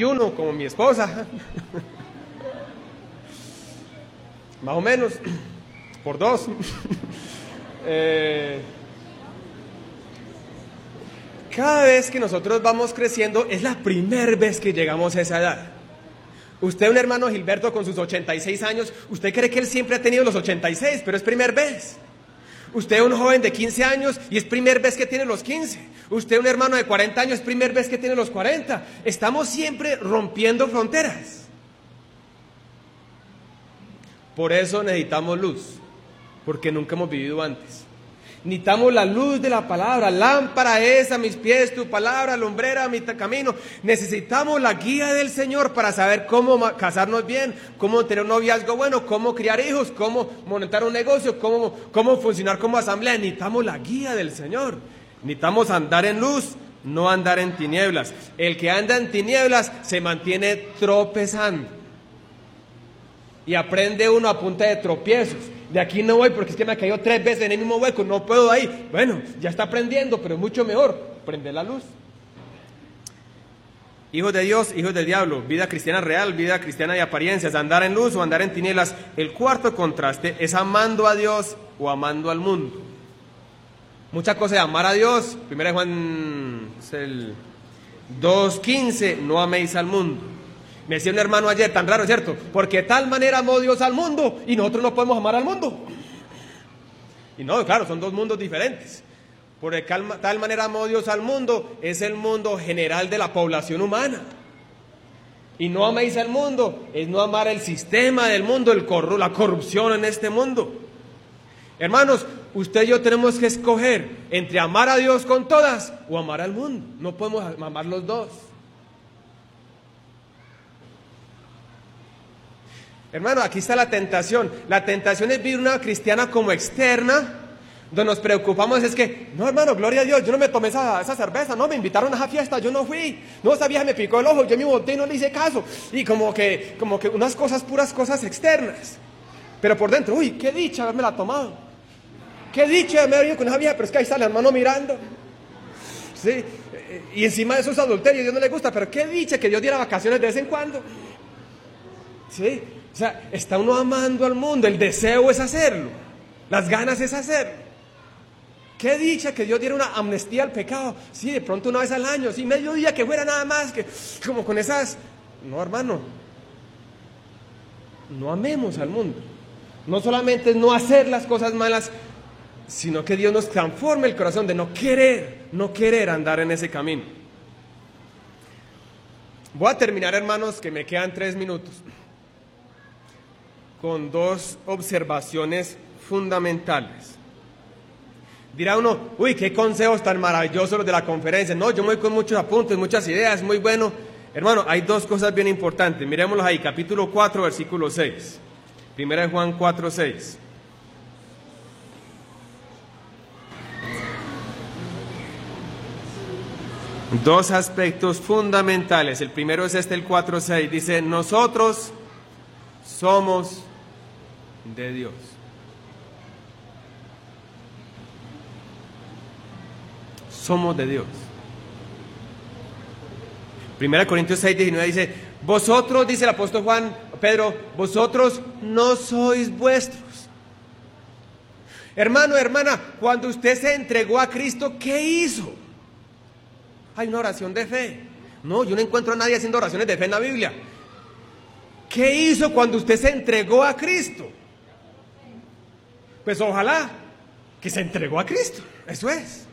21, como mi esposa. Más o menos, por 2. Cada vez que nosotros vamos creciendo, es la primera vez que llegamos a esa edad. Usted, un hermano Gilberto con sus 86 años, usted cree que él siempre ha tenido los 86, pero es primera vez. Usted, un joven de 15 años, y es primera vez que tiene los 15. Usted, un hermano de 40 años, es primera vez que tiene los 40. Estamos siempre rompiendo fronteras. Por eso necesitamos luz, porque nunca hemos vivido antes. Necesitamos la luz de la palabra. Lámpara es a mis pies tu palabra, lumbrera a mi camino. Necesitamos la guía del Señor para saber cómo casarnos bien, cómo tener un noviazgo bueno, cómo criar hijos, cómo montar un negocio, cómo funcionar como asamblea. Necesitamos la guía del Señor. Necesitamos andar en luz, no andar en tinieblas. El que anda en tinieblas se mantiene tropezando. Y aprende uno a punta de tropiezos. De aquí no voy porque es que me ha caído 3 veces en el mismo hueco, no puedo ahí. Bueno, ya está aprendiendo, pero es mucho mejor prender la luz. Hijos de Dios, hijos del diablo, vida cristiana real, vida cristiana de apariencias, andar en luz o andar en tinieblas. El cuarto contraste es amando a Dios o amando al mundo. Mucha cosa de amar a Dios. 1 Juan 2:15, no améis al mundo. Me decía un hermano ayer, tan raro, ¿cierto? Porque de tal manera amó Dios al mundo y nosotros no podemos amar al mundo. Y no, claro, son 2 mundos diferentes. Por tal manera amó Dios al mundo, es el mundo general de la población humana. Y no améis al mundo, es no amar el sistema del mundo, la corrupción en este mundo. Hermanos, usted y yo tenemos que escoger entre amar a Dios con todas o amar al mundo. No podemos amar los dos. Hermano, aquí está la tentación. La tentación es vivir una cristiana como externa, donde nos preocupamos es que, no hermano, gloria a Dios, yo no me tomé esa cerveza, no, me invitaron a esa fiesta, yo no fui, no, esa vieja me picó el ojo, yo me boté y no le hice caso, y como que unas cosas, puras cosas externas, pero por dentro, uy, qué dicha haberme la tomado, qué dicha haberme venido con esa vieja, pero es que ahí está el hermano mirando, sí, y encima de eso es adulterio, a Dios no le gusta, pero qué dicha que Dios diera vacaciones de vez en cuando, sí. O sea, está uno amando al mundo, el deseo es hacerlo, las ganas es hacerlo. Qué dicha que Dios diera una amnistía al pecado, sí, de pronto una vez al año, sí, medio día que fuera nada más, que como con esas... No, hermano, no amemos al mundo. No solamente es no hacer las cosas malas, sino que Dios nos transforme el corazón de no querer andar en ese camino. Voy a terminar, hermanos, que me quedan 3 minutos. Con 2 observaciones fundamentales. Dirá uno, uy, qué consejos tan maravillosos los de la conferencia. No, yo me voy con muchos apuntes, muchas ideas, muy bueno. Hermano, hay 2 cosas bien importantes. Miremoslos ahí, capítulo 4, versículo 6. 1 Juan 4, 6. Dos aspectos fundamentales. El primero es el 4:6. Dice, nosotros somos de Dios. Somos de Dios. 1 Corintios 6:19 dice, vosotros, dice el apóstol Pedro, vosotros no sois vuestros. Hermano, hermana, cuando usted se entregó a Cristo, ¿qué hizo? Hay una oración de fe. No, yo no encuentro a nadie haciendo oraciones de fe en la Biblia. ¿Qué hizo cuando usted se entregó a Cristo? Pues ojalá que se entregó a Cristo, eso es.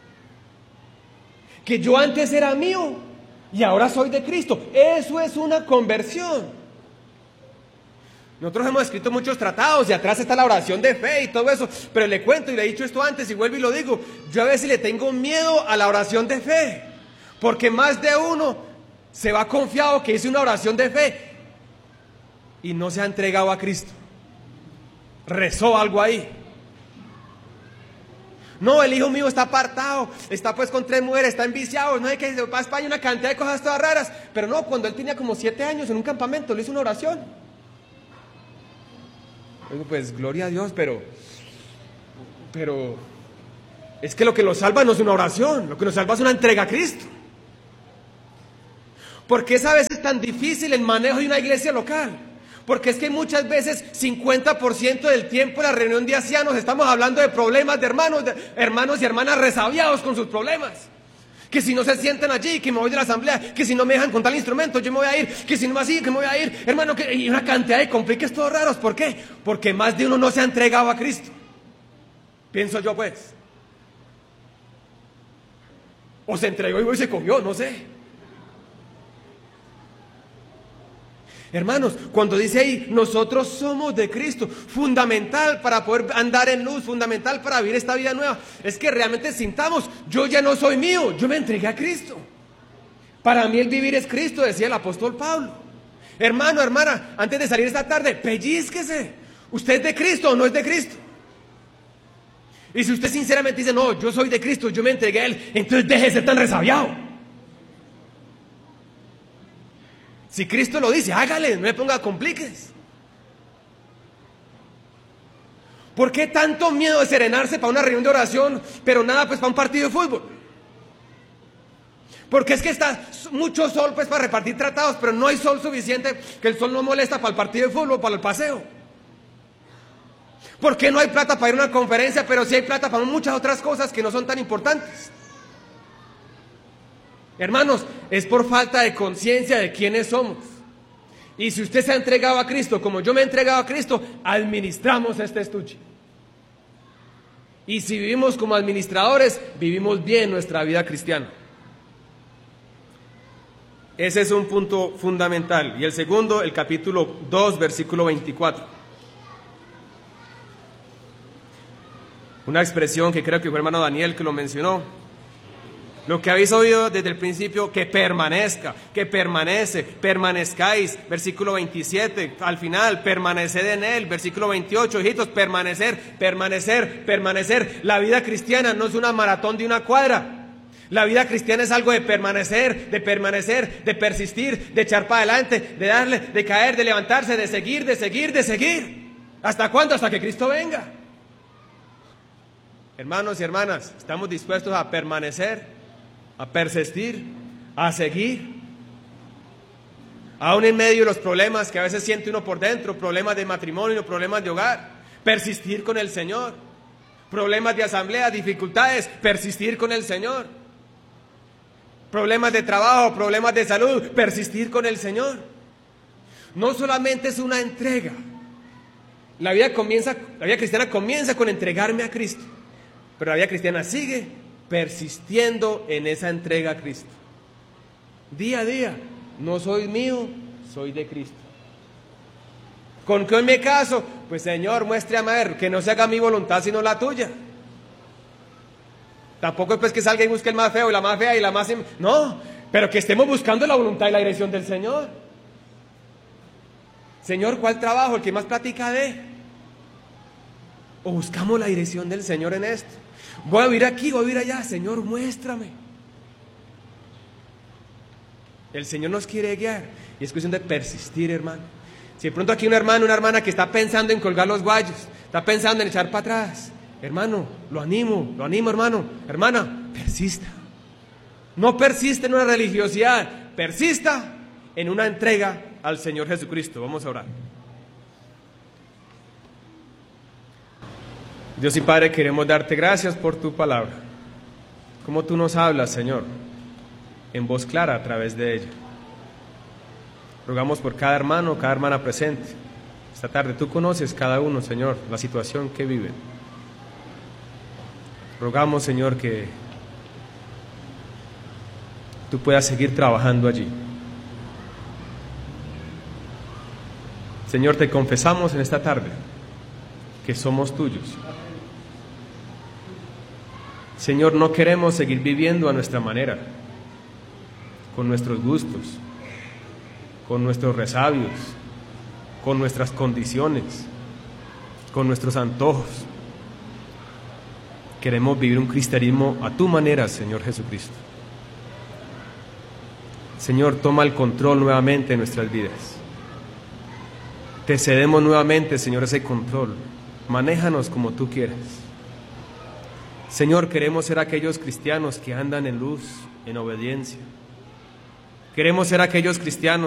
Que yo antes era mío y ahora soy de Cristo, eso es una conversión. Nosotros hemos escrito muchos tratados y atrás está la oración de fe y todo eso, pero le cuento y le he dicho esto antes y vuelvo y lo digo, yo a veces le tengo miedo a la oración de fe, porque más de uno se va confiado que hizo una oración de fe y no se ha entregado a Cristo. Rezó algo ahí. No, el hijo mío está apartado, está pues con 3 mujeres, está enviciado, no hay que se va a España, una cantidad de cosas todas raras. Pero no, cuando él tenía como 7 años en un campamento, le hizo una oración. Pues gloria a Dios, pero es que lo que lo salva no es una oración, lo que nos salva es una entrega a Cristo. ¿Por qué es a veces tan difícil el manejo de una iglesia local? Porque es que muchas veces 50% del tiempo en la reunión de ancianos estamos hablando de problemas de hermanos y hermanas resabiados con sus problemas. Que si no se sientan allí, que me voy de la asamblea, que si no me dejan con tal instrumento, yo me voy a ir, que si no así, que me voy a ir, hermano, y una cantidad de compliques todos raros. ¿Por qué? Porque más de uno no se ha entregado a Cristo. Pienso yo pues. O se entregó y se cogió, no sé. Hermanos, cuando dice ahí, nosotros somos de Cristo, fundamental para poder andar en luz, fundamental para vivir esta vida nueva, es que realmente sintamos, yo ya no soy mío, yo me entregué a Cristo. Para mí el vivir es Cristo, decía el apóstol Pablo. Hermano, hermana, antes de salir esta tarde, pellízquese. ¿Usted es de Cristo o no es de Cristo? Y si usted sinceramente dice, no, yo soy de Cristo, yo me entregué a Él, entonces deje de ser tan resabiado. Si Cristo lo dice, hágale, no me ponga compliques. ¿Por qué tanto miedo de serenarse para una reunión de oración, pero nada pues para un partido de fútbol? Porque es que está mucho sol pues para repartir tratados, pero no hay sol suficiente, que el sol no molesta para el partido de fútbol, para el paseo. ¿Por qué no hay plata para ir a una conferencia, pero sí hay plata para muchas otras cosas que no son tan importantes? Hermanos, es por falta de conciencia de quiénes somos. Y si usted se ha entregado a Cristo, como yo me he entregado a Cristo, administramos este estuche. Y si vivimos como administradores, vivimos bien nuestra vida cristiana. Ese es un punto fundamental. Y el segundo, el capítulo 2, versículo 24. Una expresión que creo que fue el hermano Daniel que lo mencionó. Lo que habéis oído desde el principio, que permanezca, que permanece, permanezcáis, versículo 27, al final, permaneced en Él, versículo 28, hijitos, permanecer, permanecer, permanecer. La vida cristiana no es una maratón de una cuadra. La vida cristiana es algo de permanecer, de persistir, de echar para adelante, de darle, de caer, de levantarse, de seguir, de seguir, de seguir. ¿Hasta cuándo? Hasta que Cristo venga. Hermanos y hermanas, ¿estamos dispuestos a permanecer? A persistir, a seguir, aún en medio de los problemas que a veces siente uno por dentro, problemas de matrimonio, problemas de hogar, persistir con el Señor, problemas de asamblea, dificultades, persistir con el Señor, problemas de trabajo, problemas de salud, persistir con el Señor. No solamente es una entrega, la vida cristiana comienza con entregarme a Cristo, pero la vida cristiana sigue persistiendo en esa entrega a Cristo. Día a día, no soy mío, soy de Cristo. ¿Con qué me caso? Pues Señor, muéstrame a ver, que no se haga mi voluntad sino la tuya. Tampoco es pues que salga y busque el más feo y la más fea y la más... No, pero que estemos buscando la voluntad y la dirección del Señor. Señor, ¿cuál trabajo? El que más plática dé. O buscamos la dirección del Señor en esto. Voy a vivir aquí, voy a vivir allá. Señor, muéstrame. El Señor nos quiere guiar. Y es cuestión de persistir, hermano. Si de pronto aquí un hermano, una hermana que está pensando en colgar los guayos, está pensando en echar para atrás, hermano, lo animo, hermano, hermana, persista. No persista en una religiosidad, persista en una entrega al Señor Jesucristo. Vamos a orar. Dios y Padre, queremos darte gracias por tu palabra. Como tú nos hablas, Señor, en voz clara a través de ella. Rogamos por cada hermano, cada hermana presente. Esta tarde tú conoces cada uno, Señor, la situación que viven. Rogamos, Señor, que tú puedas seguir trabajando allí. Señor, te confesamos en esta tarde que somos tuyos. Señor, no queremos seguir viviendo a nuestra manera, con nuestros gustos, con nuestros resabios, con nuestras condiciones, con nuestros antojos. Queremos vivir un cristianismo a tu manera, Señor Jesucristo. Señor, toma el control nuevamente de nuestras vidas. Te cedemos nuevamente, Señor, ese control. Manéjanos como tú quieras. Señor, queremos ser aquellos cristianos que andan en luz, en obediencia, Queremos ser aquellos cristianos